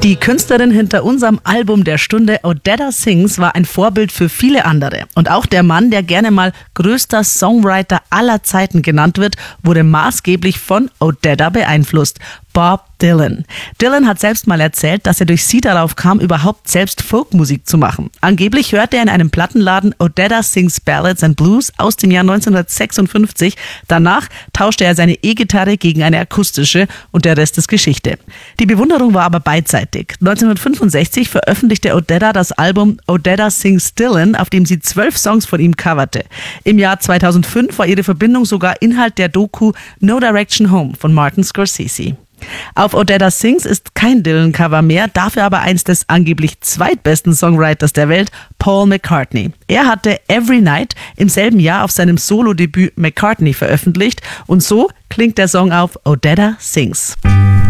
Die Künstlerin hinter unserem Album der Stunde, Odetta Sings, war ein Vorbild für viele andere. Und auch der Mann, der gerne mal größter Songwriter aller Zeiten genannt wird, wurde maßgeblich von Odetta beeinflusst. Bob Dylan. Dylan hat selbst mal erzählt, dass er durch sie darauf kam, überhaupt selbst Folkmusik zu machen. Angeblich hörte er in einem Plattenladen Odetta Sings Ballads and Blues aus dem Jahr 1956. Danach tauschte er seine E-Gitarre gegen eine akustische und der Rest ist Geschichte. Die Bewunderung war aber beidseitig. 1965 veröffentlichte Odetta das Album Odetta Sings Dylan, auf dem sie 12 Songs von ihm coverte. Im Jahr 2005 war ihre Verbindung sogar Inhalt der Doku No Direction Home von Martin Scorsese. Auf Odetta Sings ist kein Dylan-Cover mehr, dafür aber eins des angeblich zweitbesten Songwriters der Welt, Paul McCartney. Er hatte Every Night im selben Jahr auf seinem Solo-Debüt McCartney veröffentlicht und so klingt der Song auf Odetta Sings.